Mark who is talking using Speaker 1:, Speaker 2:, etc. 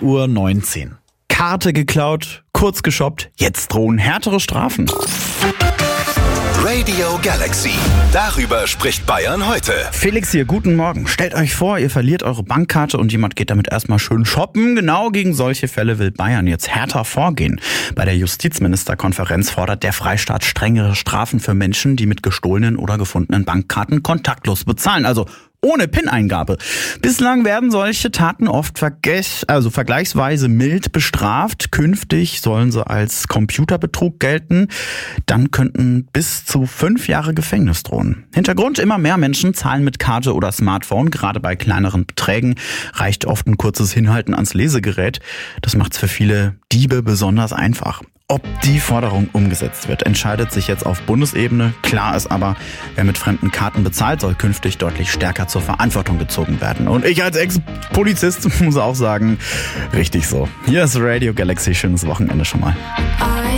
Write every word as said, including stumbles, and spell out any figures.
Speaker 1: Uhr neunzehn. Karte geklaut, kurz geshoppt, jetzt drohen härtere Strafen.
Speaker 2: Radio Galaxy. Darüber spricht Bayern heute.
Speaker 1: Felix hier, guten Morgen. Stellt euch vor, ihr verliert eure Bankkarte und jemand geht damit erstmal schön shoppen. Genau gegen solche Fälle will Bayern jetzt härter vorgehen. Bei der Justizministerkonferenz fordert der Freistaat strengere Strafen für Menschen, die mit gestohlenen oder gefundenen Bankkarten kontaktlos bezahlen. Also ohne PIN-Eingabe. Bislang werden solche Taten oft vergess- also vergleichsweise mild bestraft. Künftig sollen sie als Computerbetrug gelten. Dann könnten bis zu fünf Jahre Gefängnis drohen. Hintergrund: immer mehr Menschen zahlen mit Karte oder Smartphone. Gerade bei kleineren Beträgen reicht oft ein kurzes Hinhalten ans Lesegerät. Das macht's für viele Diebe besonders einfach. Ob die Forderung umgesetzt wird, entscheidet sich jetzt auf Bundesebene. Klar ist aber, wer mit fremden Karten bezahlt, soll künftig deutlich stärker zur Verantwortung gezogen werden. Und ich als Ex-Polizist muss auch sagen, richtig so. Hier ist Radio Galaxy. Schönes Wochenende schon mal.